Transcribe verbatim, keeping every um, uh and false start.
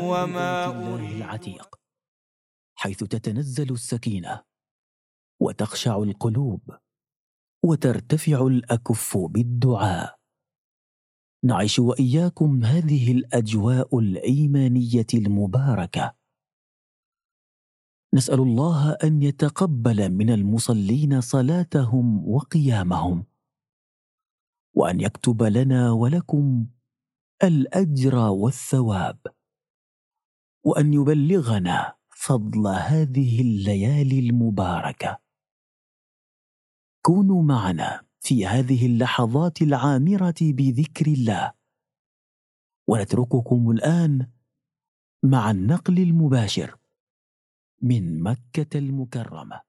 وما أريد العتيق، حيث تتنزل السكينة وتخشع القلوب وترتفع الأكف بالدعاء. نعيش وإياكم هذه الأجواء الإيمانية المباركة. نسأل الله أن يتقبل من المصلين صلاتهم وقيامهم، وأن يكتب لنا ولكم الأجر والثواب، وأن يبلغنا فضل هذه الليالي المباركة. كونوا معنا في هذه اللحظات العامرة بذكر الله، ونترككم الآن مع النقل المباشر من مكة المكرمة.